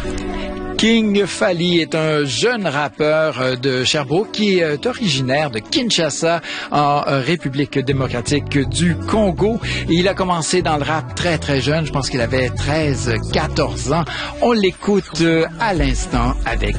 King Fally est un jeune rappeur de Sherbrooke qui est originaire de Kinshasa en République démocratique du Congo. Et il a commencé dans le rap très très jeune, je pense qu'il avait 13-14 ans. On l'écoute à l'instant avec